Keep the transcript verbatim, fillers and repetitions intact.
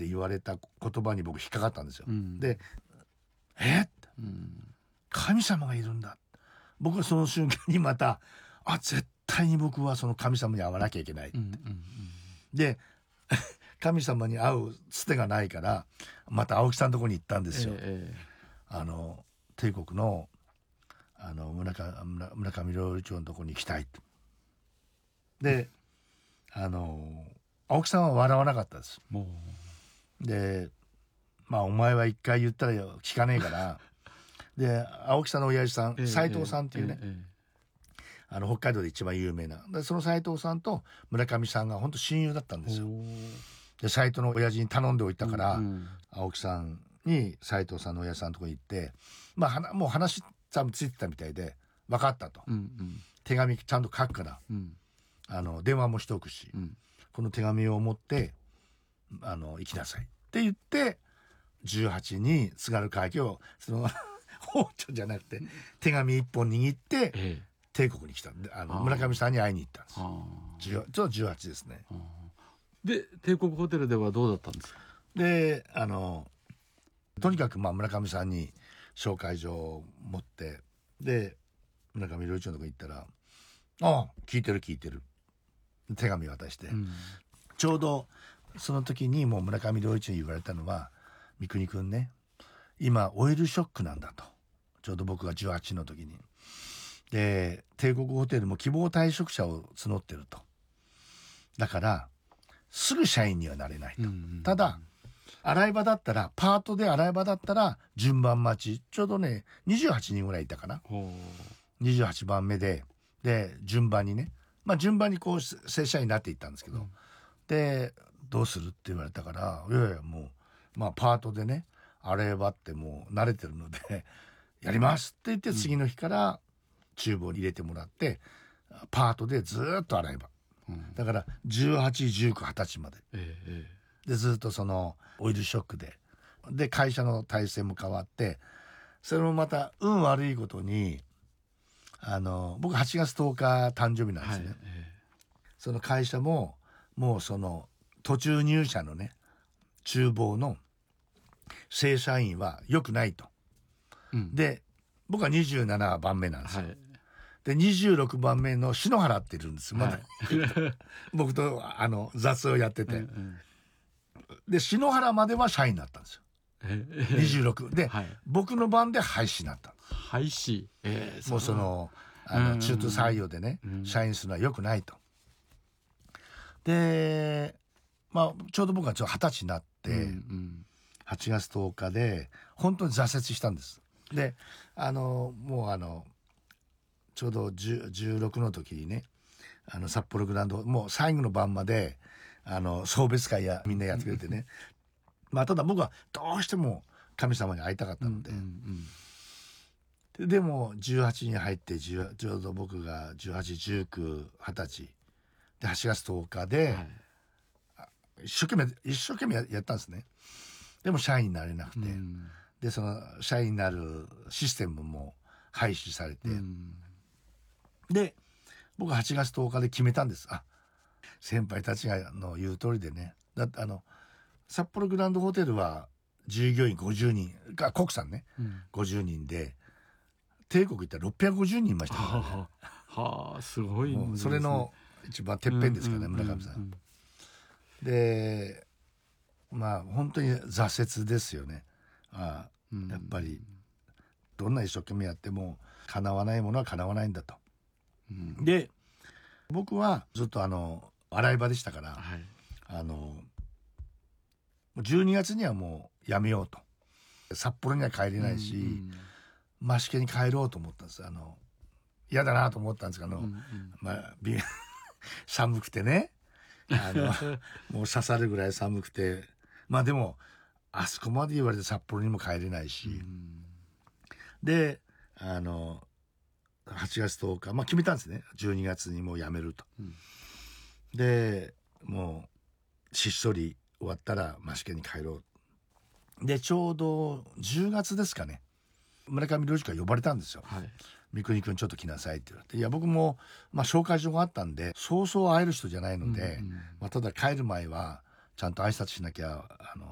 って言われた言葉に僕引っかかったんですよ、 うん、 でえっ、 うん、 神様がいるんだ。僕はその瞬間にまたあ絶対に僕はその神様に会わなきゃいけないって、 うんうんうん、 で神様に会うつてがないからまた青木さんのところに行ったんですよ、 えー、 あの帝国のあの村上村村上料理長のところに行きたいってであの青木さんは笑わなかったです。 もうでまあお前は一回言ったらよ聞かねえからで青木さんの親父さん斎、えー、藤さんっていうね、えーえー、あの北海道で一番有名なでその斎藤さんと村上さんが本当親友だったんですよ。で斎藤の親父に頼んでおいたから、うんうん、青木さんに斎藤さんの親父さんのとこに行ってまあもう話多分ついてたみたいで分かったと、うんうん、手紙ちゃんと書くから、うん、あの電話もしておくし、うん、この手紙を持ってあの行きなさいって言ってじゅうはちに津軽海峡をその包丁じゃなくて手紙一本握って、ええ、帝国に来たんであの村上さんに会いに行ったんですよ。ちょうどじゅうはちですね。 で帝国ホテルではどうだったんですか。 であのとにかくまあ村上さんに紹介状を持ってで村上料理長のとこ行ったら「ああ聞いてる聞いてる」手紙渡して、うん、ちょうどその時にもう村上料理長に言われたのは「三國君ね今オイルショックなんだ」と。ちょうど僕がじゅうはちの時にで帝国ホテルも希望退職者を募ってると。だからすぐ社員にはなれないと、うんうん、ただ洗い場だったらパートで洗い場だったら順番待ちちょうどねにじゅうはちにんぐらいいたかな。にじゅうはちばんめでで順番にねまあ順番にこう正社員になっていったんですけど、うん、でどうするって言われたからいやいやもうまあパートでね洗い場ってもう慣れてるのでやりますって言って次の日から厨房に入れてもらって、うん、パートでずっと洗い場、うん、だからじゅうはち、じゅうきゅう、はたちまで、ええ、でずっとそのオイルショックでで会社の体制も変わってそれもまた運悪いことにあの僕はちがつとおか誕生日なんですね、はい、ええ、その会社ももうその途中入社のね厨房の正社員は良くないと、うん、で僕はにじゅうななばんめなんですよ、はい、でにじゅうろくばんめの篠原っているんですよまだ、はい、僕とあの雑をやってて、うんうん、で篠原までは社員になったんですよ、えー、にじゅうろくで、はい、僕の番で廃止になったんです。 廃止、えー、 もうそのあの中途採用でね、うん、社員するのは良くないと。でまあちょうど僕がちょっとはたちになって、うんうん、はちがつとおかで本当に挫折したんです。であのもうあのちょうどじゅう、じゅうろくの時にねあの札幌グランドもう最後の晩まであの送別会やみんなやってくれてねまあただ僕はどうしても神様に会いたかったので、うんうんうん、で, でもじゅうはちに入ってちょうど僕がじゅうはち、じゅうきゅう、はたちではちがつとおかで、はい、一生懸命一生懸命やったんですね。でも社員になれなくて、うん、でその社員になるシステムも廃止されて、うん、で僕ははちがつとおかで決めたんです。あ先輩たちがの言う通りでねだってあの札幌グランドホテルは従業員ごじゅうにんが国産ね、うん、ごじゅうにんで帝国行ったらろっぴゃくごじゅうにんいましたからね。はあ、はあ、すごいんですね。 それの一番てっぺんですからね、うんうんうんうん、村上さん。でまあ本当に挫折ですよね。ああ、うん、やっぱりどんな一生懸命やっても叶わないものは叶わないんだと、うん、で僕はずっとあの洗い場でしたから、はい、あのじゅうにがつにはもうやめようと札幌には帰れないし、うんうん、益毛に帰ろうと思ったんです。あの嫌だなと思ったんですけど、うんうん、まあ寒くてねあのもう刺さるぐらい寒くてまあでもあそこまで言われて札幌にも帰れないし、うん、であのはちがつとおかまあ決めたんですね。じゅうにがつにもう辞めると、うん、でもうしっそり終わったら益毛に帰ろうでちょうどじゅうがつですかね村上良二から呼ばれたんですよ。はい、三國君ちょっと来なさいって言われていや僕も、まあ、紹介状があったんでそうそう会える人じゃないので、うんうんまあ、ただ帰る前はちゃんと挨拶しなきゃあの